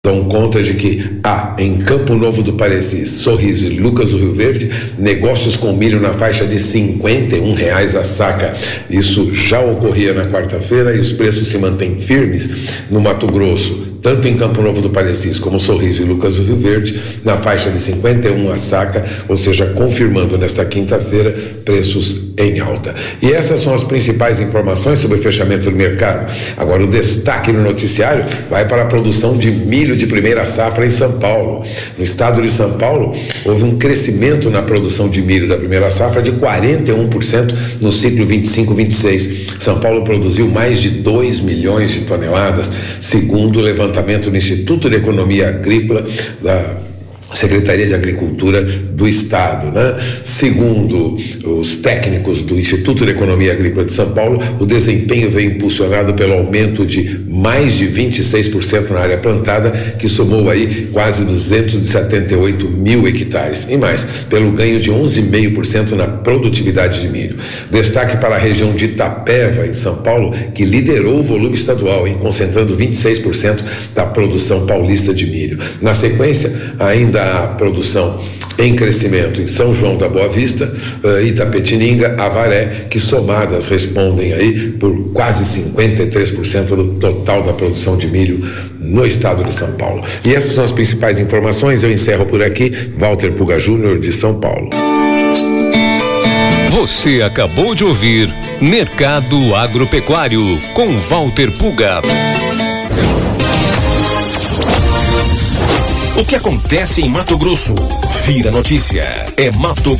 dão conta de que há em Campo Novo do Parecis, Sorriso e Lucas do Rio Verde negócios com milho na faixa de R$51 a saca. Isso já ocorria na quarta-feira e os preços se mantêm firmes no Mato Grosso, tanto em Campo Novo do Parecis como Sorriso e Lucas do Rio Verde, na faixa de 51 a saca, ou seja, confirmando nesta quinta-feira preços em alta. E essas são as principais informações sobre o fechamento do mercado. Agora o destaque no noticiário vai para a produção de milho de primeira safra em São Paulo. No estado de São Paulo, houve um crescimento na produção de milho da primeira safra de 41% no ciclo 25-26. São Paulo produziu mais de 2 milhões de toneladas, segundo o levantamento do Instituto de Economia Agrícola da Secretaria de Agricultura do Estado, né? Segundo os técnicos do Instituto de Economia Agrícola de São Paulo, o desempenho veio impulsionado pelo aumento de mais de 26% na área plantada, que somou aí quase 278 mil hectares, e mais, pelo ganho de 11,5% na produtividade de milho. Destaque para a região de Itapeva, em São Paulo, que liderou o volume estadual, concentrando 26% da produção paulista de milho. Na sequência, ainda a produção em crescimento em São João da Boa Vista, Itapetininga, Avaré, que somadas respondem aí por quase 53% do total da produção de milho no estado de São Paulo. E essas são as principais informações. Eu encerro por aqui. Walter Puga Júnior, de São Paulo. Você acabou de ouvir Mercado Agropecuário com Walter Puga. O que acontece em Mato Grosso vira notícia. É Mato